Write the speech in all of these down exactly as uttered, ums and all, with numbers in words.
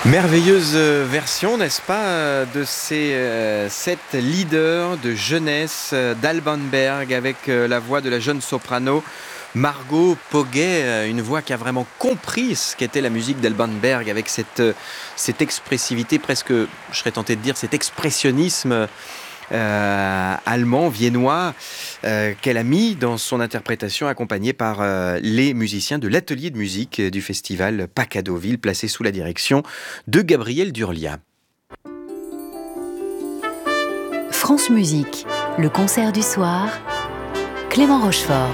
Merveilleuse version, n'est-ce pas, de ces euh, sept leaders de jeunesse d'Alban Berg avec euh, la voix de la jeune soprano Margot Poguet, une voix qui a vraiment compris ce qu'était la musique d'Alban Berg avec cette, cette expressivité presque, je serais tenté de dire, cet expressionnisme Euh, allemand, viennois, euh, qu'elle a mis dans son interprétation, accompagnée par euh, les musiciens de l'atelier de musique du festival Pacadeauville, placé sous la direction de Gabriel Durlia. France Musique, le concert du soir, Clément Rochefort.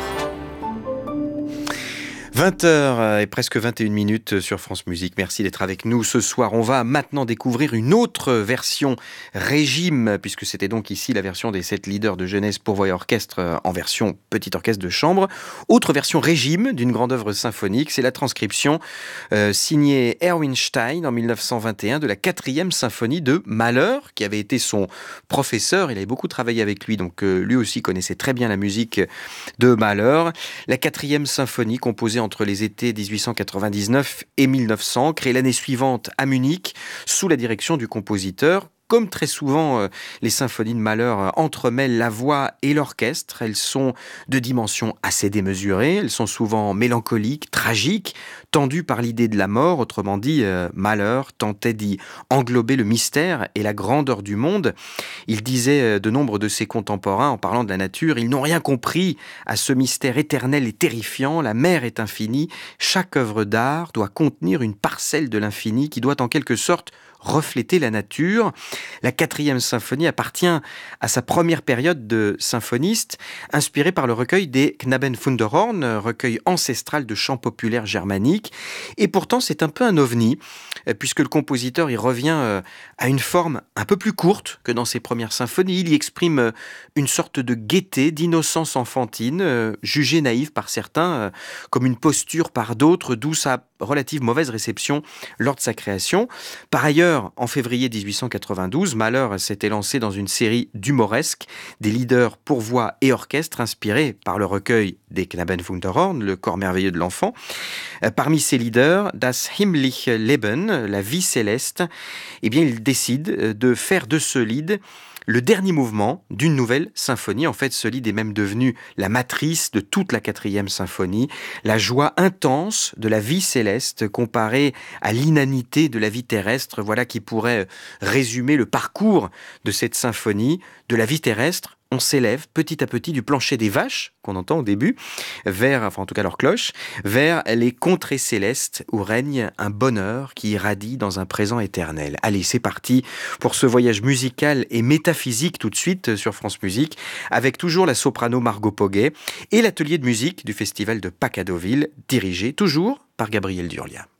vingt heures et presque vingt et une minutes sur France Musique. Merci d'être avec nous ce soir. On va maintenant découvrir une autre version régime, puisque c'était donc ici la version des sept leaders de jeunesse pour voix et orchestre en version petit orchestre de chambre. Autre version régime d'une grande œuvre symphonique, c'est la transcription euh, signée Erwin Stein en mille neuf cent vingt et un de la quatrième symphonie de Mahler, qui avait été son professeur. Il avait beaucoup travaillé avec lui, donc euh, lui aussi connaissait très bien la musique de Mahler. La quatrième symphonie, composée entre les étés dix-huit cent quatre-vingt-dix-neuf et mille neuf cents, créée l'année suivante à Munich, sous la direction du compositeur. Comme très souvent, euh, les symphonies de Mahler euh, entremêlent la voix et l'orchestre. Elles sont de dimensions assez démesurées. Elles sont souvent mélancoliques, tragiques, tendues par l'idée de la mort. Autrement dit, euh, Mahler tentait d'y englober le mystère et la grandeur du monde. Il disait euh, de nombre de ses contemporains, en parlant de la nature, « Ils n'ont rien compris à ce mystère éternel et terrifiant. La mer est infinie. Chaque œuvre d'art doit contenir une parcelle de l'infini qui doit en quelque sorte refléter la nature. » La quatrième symphonie appartient à sa première période de symphoniste, inspirée par le recueil des Knabenfunderhorn, recueil ancestral de chants populaires germaniques. Et pourtant, c'est un peu un ovni, puisque le compositeur y revient à une forme un peu plus courte que dans ses premières symphonies. Il y exprime une sorte de gaieté, d'innocence enfantine, jugée naïve par certains, comme une posture par d'autres, d'où sa relative mauvaise réception lors de sa création. Par ailleurs, en février dix-huit cent quatre-vingt-douze, Mahler s'était lancé dans une série d'humoresques, des leaders pour voix et orchestre inspirés par le recueil des Knabenfunderhorn, le corps merveilleux de l'enfant. Parmi ces leaders, Das himmlische Leben, la vie céleste, eh bien, il décide de faire de ce lead le dernier mouvement d'une nouvelle symphonie. En fait, ce lead est même devenu la matrice de toute la quatrième symphonie. La joie intense de la vie céleste comparée à l'inanité de la vie terrestre. Voilà qui pourrait résumer le parcours de cette symphonie. De la vie terrestre, on s'élève petit à petit du plancher des vaches, qu'on entend au début, vers, enfin en tout cas leur cloche, vers les contrées célestes où règne un bonheur qui irradie dans un présent éternel. Allez, c'est parti pour ce voyage musical et métaphysique tout de suite sur France Musique, avec toujours la soprano Margot Poguet et l'atelier de musique du festival de Pacadeauville, dirigé toujours par Gabriel Durlia.